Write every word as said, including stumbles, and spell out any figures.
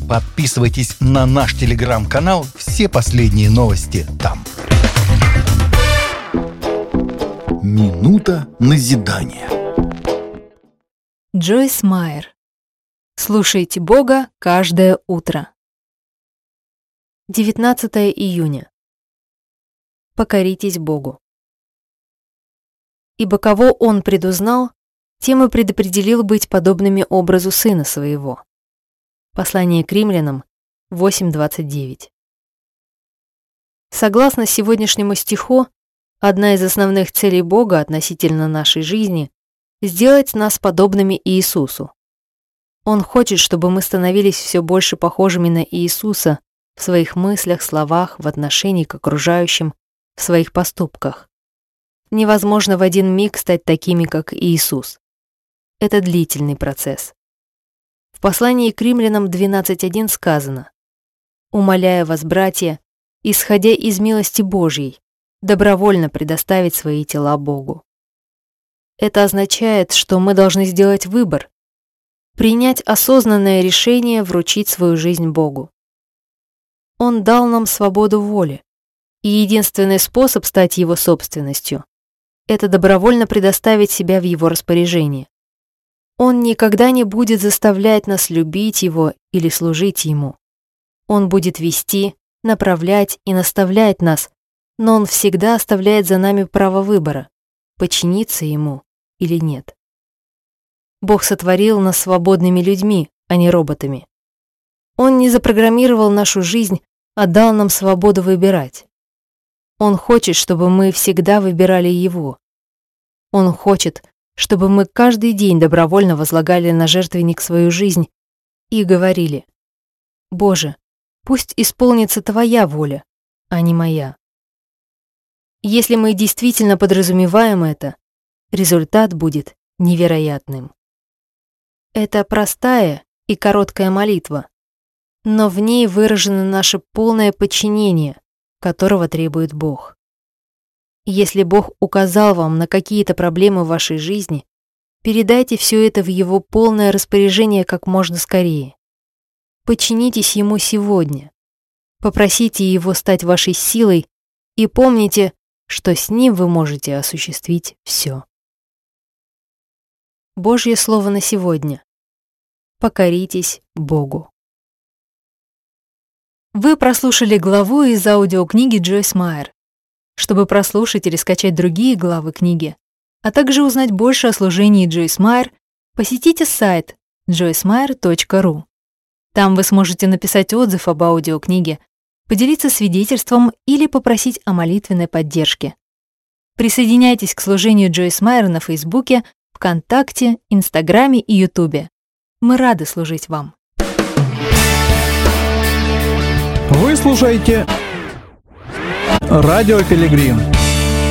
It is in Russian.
Подписывайтесь на наш телеграм-канал, все последние новости там. Минута назидания. Джойс Майер. Слушайте Бога каждое утро. девятнадцатое июня. Покоритесь Богу. Ибо кого Он предузнал, тем и предопределил быть подобными образу Сына Своего. Послание к Римлянам восемь двадцать девять. Согласно сегодняшнему стиху, одна из основных целей Бога относительно нашей жизни – сделать нас подобными Иисусу. Он хочет, чтобы мы становились все больше похожими на Иисуса в своих мыслях, словах, в отношении к окружающим, в своих поступках. Невозможно в один миг стать такими, как Иисус. Это длительный процесс. В послании к Римлянам двенадцать один сказано: «Умоляю вас, братья, исходя из милости Божьей, добровольно предоставить свои тела Богу». Это означает, что мы должны сделать выбор, принять осознанное решение вручить свою жизнь Богу. Он дал нам свободу воли, и единственный способ стать Его собственностью – это добровольно предоставить себя в Его распоряжение. Он никогда не будет заставлять нас любить Его или служить Ему. Он будет вести, направлять и наставлять нас, но Он всегда оставляет за нами право выбора – подчиниться Ему или нет. Бог сотворил нас свободными людьми, а не роботами. Он не запрограммировал нашу жизнь, а дал нам свободу выбирать. Он хочет, чтобы мы всегда выбирали Его. Он хочет, чтобы мы каждый день добровольно возлагали на жертвенник свою жизнь и говорили: «Боже, пусть исполнится Твоя воля, а не моя». Если мы действительно подразумеваем это, результат будет невероятным. Это простая и короткая молитва, но в ней выражено наше полное подчинение, которого требует Бог. Если Бог указал вам на какие-то проблемы в вашей жизни, передайте все это в Его полное распоряжение как можно скорее. Подчинитесь Ему сегодня, попросите Его стать вашей силой и помните, что с Ним вы можете осуществить все. Божье слово на сегодня. Покоритесь Богу. Вы прослушали главу из аудиокниги Джойс Майер. Чтобы прослушать или скачать другие главы книги, а также узнать больше о служении Джойс Майер, посетите сайт джойс майер точка ру. Там вы сможете написать отзыв об аудиокниге, поделиться свидетельством или попросить о молитвенной поддержке. Присоединяйтесь к служению Джойс Майер на Фейсбуке, ВКонтакте, Инстаграме и Ютубе. Мы рады служить вам. Вы слушаете Радио Пилигрим.